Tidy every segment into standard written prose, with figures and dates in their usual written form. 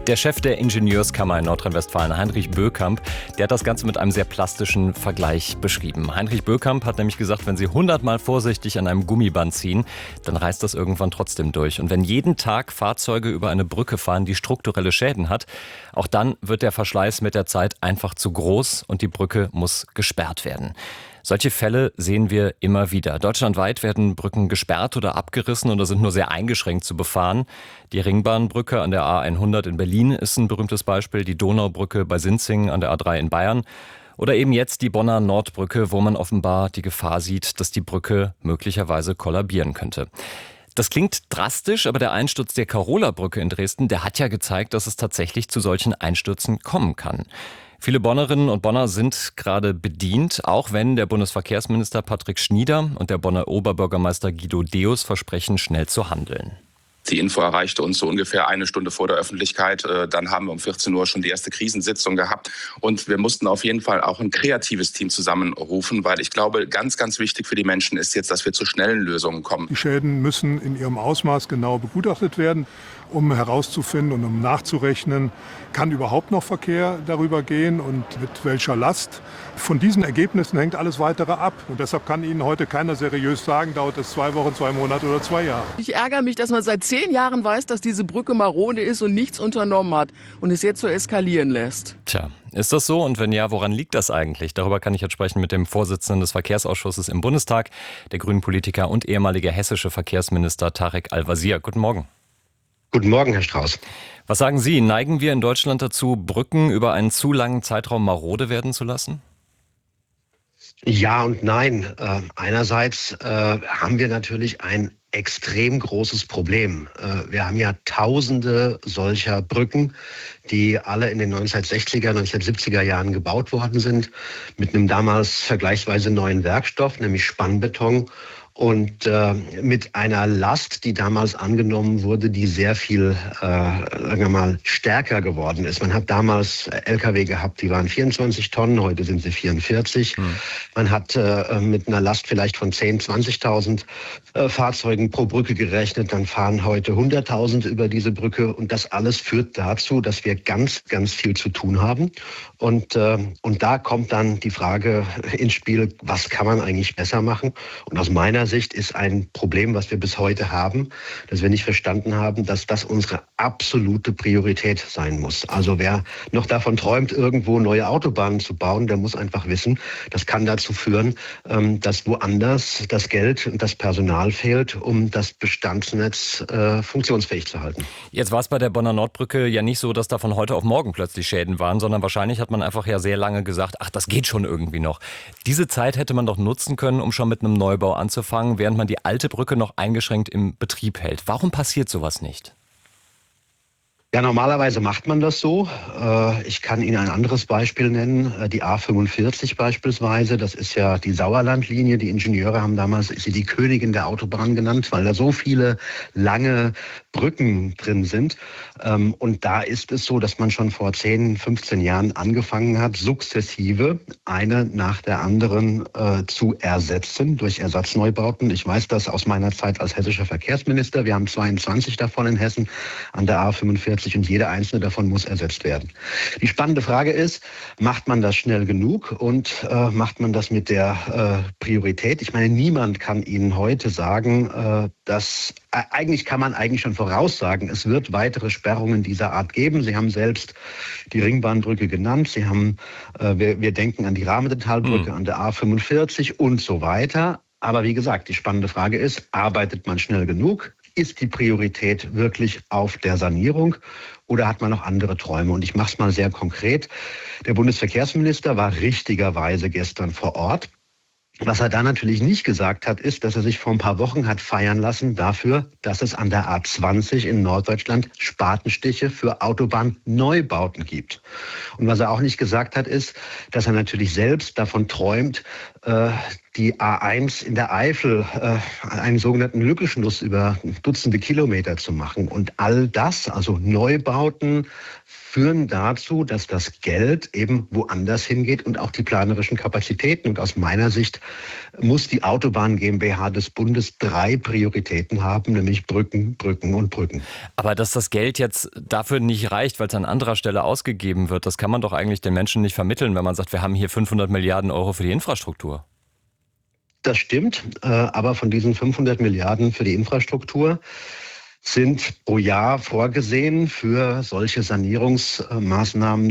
Der Chef der Ingenieurskammer in Nordrhein-Westfalen, Heinrich Bökamp, der hat das Ganze mit einem sehr plastischen Vergleich beschrieben. Heinrich Bökamp hat nämlich gesagt, wenn Sie 100-mal vorsichtig an einem Gummiband ziehen, dann reißt das irgendwann trotzdem durch. Und wenn jeden Tag Fahrzeuge über eine Brücke fahren, die strukturelle Schäden hat, auch dann wird der Verschleiß mit der Zeit einfach zu groß und die Brücke muss gesperrt werden. Solche Fälle sehen wir immer wieder. Deutschlandweit werden Brücken gesperrt oder abgerissen oder sind nur sehr eingeschränkt zu befahren. Die Ringbahnbrücke an der A100 in Berlin ist ein berühmtes Beispiel, die Donaubrücke bei Sinzing an der A3 in Bayern oder eben jetzt die Bonner Nordbrücke, wo man offenbar die Gefahr sieht, dass die Brücke möglicherweise kollabieren könnte. Das klingt drastisch, aber der Einsturz der Karola-Brücke in Dresden, der hat ja gezeigt, dass es tatsächlich zu solchen Einstürzen kommen kann. Viele Bonnerinnen und Bonner sind gerade bedient, auch wenn der Bundesverkehrsminister Patrick Schnieder und der Bonner Oberbürgermeister Guido Deus versprechen, schnell zu handeln. Die Info erreichte uns so ungefähr eine Stunde vor der Öffentlichkeit. Dann haben wir um 14 Uhr schon die erste Krisensitzung gehabt. Und wir mussten auf jeden Fall auch ein kreatives Team zusammenrufen, weil ich glaube, ganz, ganz wichtig für die Menschen ist jetzt, dass wir zu schnellen Lösungen kommen. Die Schäden müssen in ihrem Ausmaß genau begutachtet werden, um herauszufinden und um nachzurechnen, kann überhaupt noch Verkehr darüber gehen und mit welcher Last. Von diesen Ergebnissen hängt alles Weitere ab. Und deshalb kann Ihnen heute keiner seriös sagen, dauert es 2 Wochen, 2 Monate oder 2 Jahre. Ich ärgere mich, dass man seit 10 Jahren weiß, dass diese Brücke marode ist und nichts unternommen hat und es jetzt so eskalieren lässt. Tja, ist das so? Und wenn ja, woran liegt das eigentlich? Darüber kann ich jetzt sprechen mit dem Vorsitzenden des Verkehrsausschusses im Bundestag, der grünen Politiker und ehemalige hessische Verkehrsminister Tarek Al-Wazir. Guten Morgen. Guten Morgen, Herr Strauß. Was sagen Sie, neigen wir in Deutschland dazu, Brücken über einen zu langen Zeitraum marode werden zu lassen? Ja und nein. Einerseits haben wir natürlich ein extrem großes Problem. Wir haben ja tausende solcher Brücken, die alle in den 1960er, 1970er Jahren gebaut worden sind, mit einem damals vergleichsweise neuen Werkstoff, nämlich Spannbeton. Und mit einer Last, die damals angenommen wurde, die sehr viel, sagen wir mal, stärker geworden ist. Man hat damals Lkw gehabt, die waren 24 Tonnen, heute sind sie 44. Man hat mit einer Last vielleicht von 10.000, 20.000 Fahrzeugen pro Brücke gerechnet. Dann fahren heute 100.000 über diese Brücke. Und das alles führt dazu, dass wir ganz, ganz viel zu tun haben. Und da kommt dann die Frage ins Spiel, was kann man eigentlich besser machen? Und aus meiner Sicht ist ein Problem, was wir bis heute haben, dass wir nicht verstanden haben, dass das unsere absolute Priorität sein muss. Also wer noch davon träumt, irgendwo neue Autobahnen zu bauen, der muss einfach wissen, das kann dazu führen, dass woanders das Geld und das Personal fehlt, um das Bestandsnetz funktionsfähig zu halten. Jetzt war es bei der Bonner Nordbrücke ja nicht so, dass da von heute auf morgen plötzlich Schäden waren, sondern wahrscheinlich hat man einfach ja sehr lange gesagt, ach, das geht schon irgendwie noch. Diese Zeit hätte man doch nutzen können, um schon mit einem Neubau anzufangen, während man die alte Brücke noch eingeschränkt im Betrieb hält. Warum passiert sowas nicht? Ja, normalerweise macht man das so. Ich kann Ihnen ein anderes Beispiel nennen, die A45 beispielsweise. Das ist ja die Sauerlandlinie. Die Ingenieure haben damals sie die Königin der Autobahn genannt, weil da so viele lange Brücken drin sind. Und da ist es so, dass man schon vor 10, 15 Jahren angefangen hat, sukzessive eine nach der anderen zu ersetzen durch Ersatzneubauten. Ich weiß das aus meiner Zeit als hessischer Verkehrsminister. Wir haben 22 davon in Hessen an der A45 und jede einzelne davon muss ersetzt werden. Die spannende Frage ist, macht man das schnell genug und macht man das mit der Priorität? Ich meine, niemand kann Ihnen heute sagen, dass eigentlich kann man schon voraussagen, es wird weitere Sperrungen dieser Art geben. Sie haben selbst die Ringbahnbrücke genannt. Sie haben, wir denken an die Rahmentalbrücke, an der A45 und so weiter. Aber wie gesagt, die spannende Frage ist, arbeitet man schnell genug? Ist die Priorität wirklich auf der Sanierung oder hat man noch andere Träume? Und ich mache es mal sehr konkret. Der Bundesverkehrsminister war richtigerweise gestern vor Ort. Was er da natürlich nicht gesagt hat, ist, dass er sich vor ein paar Wochen hat feiern lassen dafür, dass es an der A20 in Norddeutschland Spatenstiche für Autobahnneubauten gibt. Und was er auch nicht gesagt hat, ist, dass er natürlich selbst davon träumt, die A1 in der Eifel einen sogenannten Lückenschluss über Dutzende Kilometer zu machen. Und all das, also Neubauten, führen dazu, dass das Geld eben woanders hingeht und auch die planerischen Kapazitäten. Und aus meiner Sicht muss die Autobahn GmbH des Bundes 3 Prioritäten haben, nämlich Brücken, Brücken und Brücken. Aber dass das Geld jetzt dafür nicht reicht, weil es an anderer Stelle ausgegeben wird, das kann man doch eigentlich den Menschen nicht vermitteln, wenn man sagt, wir haben hier 500 Milliarden Euro für die Infrastruktur. Das stimmt, aber von diesen 500 Milliarden für die Infrastruktur sind pro Jahr vorgesehen für solche Sanierungsmaßnahmen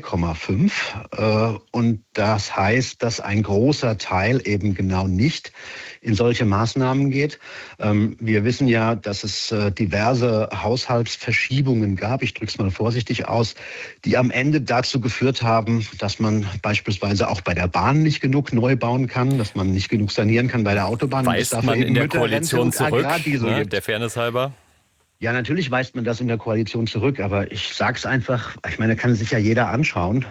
2,5. Und das heißt, dass ein großer Teil eben genau nicht in solche Maßnahmen geht. Wir wissen ja, dass es diverse Haushaltsverschiebungen gab, ich drücke es mal vorsichtig aus, die am Ende dazu geführt haben, dass man beispielsweise auch bei der Bahn nicht genug neu bauen kann, dass man nicht genug sanieren kann bei der Autobahn. Weist man in der Koalition zurück, ne, der Fairness halber? Ja, natürlich weist man das in der Koalition zurück, aber ich sage es einfach, ich meine, kann sich ja jeder anschauen,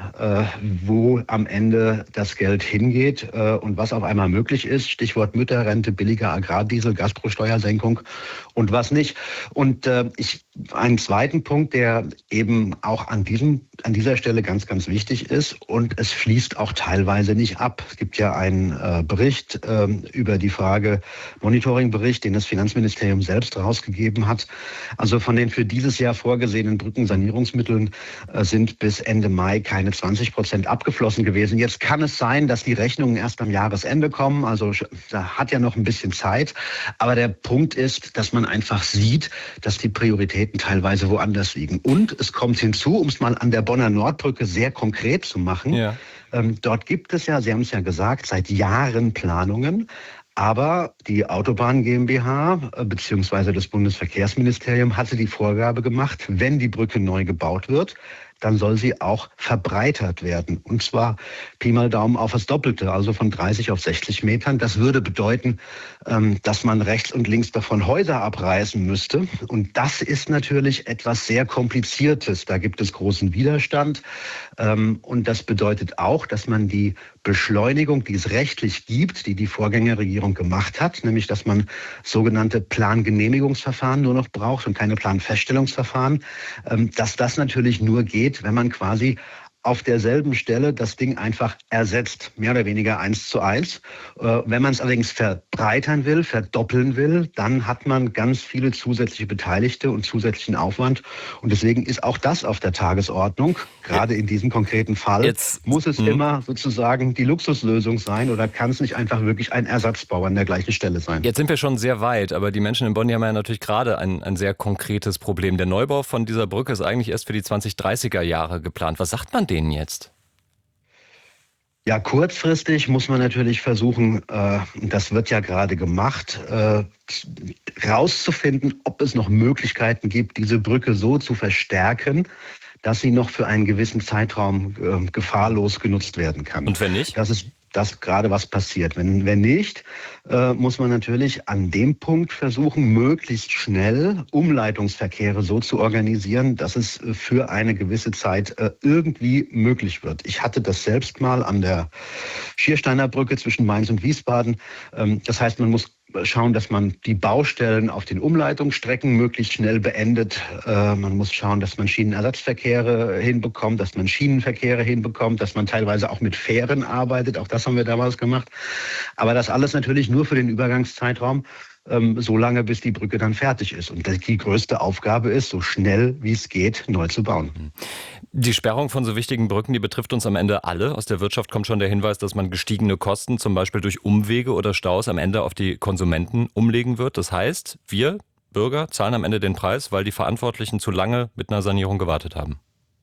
wo am Ende das Geld hingeht und was auf einmal möglich ist. Stichwort Mütterrente, billiger Agrardiesel, Gas pro Steuersenkung und was nicht. Und einen zweiten Punkt, der eben auch an dieser Stelle ganz, ganz wichtig ist, und es fließt auch teilweise nicht ab. Es gibt ja einen Bericht über die Frage, Monitoringbericht, den das Finanzministerium selbst rausgegeben hat. Also von den für dieses Jahr vorgesehenen Brückensanierungsmitteln sind bis Ende Mai keine 20% abgeflossen gewesen. Jetzt kann es sein, dass die Rechnungen erst am Jahresende kommen. Also da hat ja noch ein bisschen Zeit. Aber der Punkt ist, dass man einfach sieht, dass die Prioritäten teilweise woanders liegen. Und es kommt hinzu, um es mal an der Bonner Nordbrücke sehr konkret zu machen. Ja. Dort gibt es ja, Sie haben es ja gesagt, seit Jahren Planungen. Aber die Autobahn GmbH bzw. das Bundesverkehrsministerium hatte die Vorgabe gemacht, wenn die Brücke neu gebaut wird, dann soll sie auch verbreitert werden. Und zwar Pi mal Daumen auf das Doppelte, also von 30 auf 60 Metern. Das würde bedeuten, dass man rechts und links davon Häuser abreißen müsste. Und das ist natürlich etwas sehr Kompliziertes. Da gibt es großen Widerstand. Und das bedeutet auch, dass man die Beschleunigung, die es rechtlich gibt, die die Vorgängerregierung gemacht hat, nämlich dass man sogenannte Plangenehmigungsverfahren nur noch braucht und keine Planfeststellungsverfahren, dass das natürlich nur geht, wenn man quasi auf derselben Stelle das Ding einfach ersetzt, mehr oder weniger 1:1. Wenn man es allerdings verbreitern will, verdoppeln will, dann hat man ganz viele zusätzliche Beteiligte und zusätzlichen Aufwand. Und deswegen ist auch das auf der Tagesordnung. Gerade in diesem konkreten Fall muss es immer sozusagen die Luxuslösung sein, oder kann es nicht einfach wirklich ein Ersatzbau an der gleichen Stelle sein? Jetzt sind wir schon sehr weit, aber die Menschen in Bonn haben ja natürlich gerade ein sehr konkretes Problem. Der Neubau von dieser Brücke ist eigentlich erst für die 2030er Jahre geplant. Was sagt man denen jetzt? Ja, kurzfristig muss man natürlich versuchen, das wird ja gerade gemacht, rauszufinden, ob es noch Möglichkeiten gibt, diese Brücke so zu verstärken, dass sie noch für einen gewissen Zeitraum gefahrlos genutzt werden kann. Und wenn nicht? Das ist das gerade, was passiert. Wenn nicht, muss man natürlich an dem Punkt versuchen, möglichst schnell Umleitungsverkehre so zu organisieren, dass es für eine gewisse Zeit irgendwie möglich wird. Ich hatte das selbst mal an der Schiersteiner Brücke zwischen Mainz und Wiesbaden. Das heißt, man muss schauen, dass man die Baustellen auf den Umleitungsstrecken möglichst schnell beendet. Man muss schauen, dass man Schienenersatzverkehre hinbekommt, dass man Schienenverkehre hinbekommt, dass man teilweise auch mit Fähren arbeitet. Auch das haben wir damals gemacht. Aber das alles natürlich nur für den Übergangszeitraum, so lange, bis die Brücke dann fertig ist. Und die größte Aufgabe ist, so schnell wie es geht, neu zu bauen. Die Sperrung von so wichtigen Brücken, die betrifft uns am Ende alle. Aus der Wirtschaft kommt schon der Hinweis, dass man gestiegene Kosten, zum Beispiel durch Umwege oder Staus, am Ende auf die Konsumenten umlegen wird. Das heißt, wir Bürger zahlen am Ende den Preis, weil die Verantwortlichen zu lange mit einer Sanierung gewartet haben.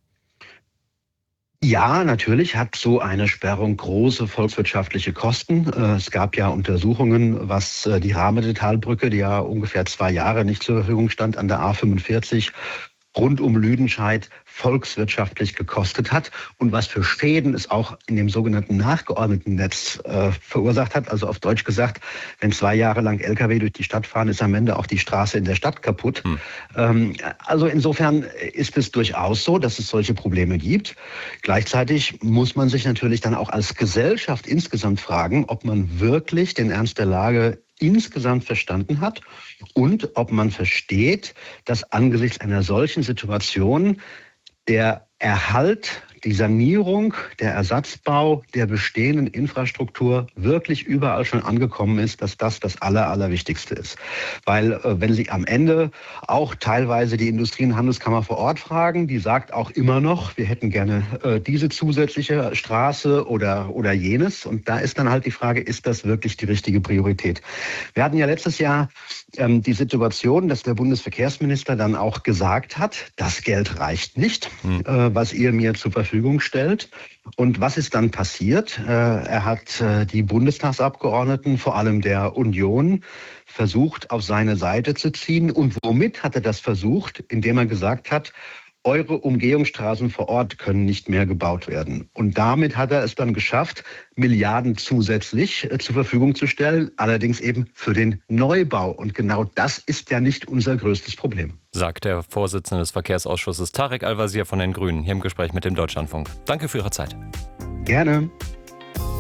Ja, natürlich hat so eine Sperrung große volkswirtschaftliche Kosten. Es gab ja Untersuchungen, was die Rahmede-Talbrücke, die ja ungefähr 2 Jahre nicht zur Verfügung stand, an der A45, rund um Lüdenscheid volkswirtschaftlich gekostet hat und was für Schäden es auch in dem sogenannten nachgeordneten Netz verursacht hat. Also auf Deutsch gesagt, wenn 2 Jahre lang Lkw durch die Stadt fahren, ist am Ende auch die Straße in der Stadt kaputt. Also insofern ist es durchaus so, dass es solche Probleme gibt. Gleichzeitig muss man sich natürlich dann auch als Gesellschaft insgesamt fragen, ob man wirklich den Ernst der Lage insgesamt verstanden hat und ob man versteht, dass angesichts einer solchen Situation der Erhalt, die Sanierung, der Ersatzbau der bestehenden Infrastruktur wirklich überall schon angekommen ist, dass das das Allerwichtigste ist. Weil wenn Sie am Ende auch teilweise die Industrie- und Handelskammer vor Ort fragen, die sagt auch immer noch, wir hätten gerne diese zusätzliche Straße oder jenes. Und da ist dann halt die Frage, ist das wirklich die richtige Priorität? Wir hatten ja letztes Jahr die Situation, dass der Bundesverkehrsminister dann auch gesagt hat, das Geld reicht nicht, was ihr mir zur Verfügung stellt. Und was ist dann passiert? Er hat die Bundestagsabgeordneten, vor allem der Union, versucht, auf seine Seite zu ziehen. Und womit hat er das versucht? Indem er gesagt hat, eure Umgehungsstraßen vor Ort können nicht mehr gebaut werden. Und damit hat er es dann geschafft, Milliarden zusätzlich zur Verfügung zu stellen, allerdings eben für den Neubau. Und genau das ist ja nicht unser größtes Problem. Sagt der Vorsitzende des Verkehrsausschusses Tarek Al-Wazir von den Grünen hier im Gespräch mit dem Deutschlandfunk. Danke für Ihre Zeit. Gerne.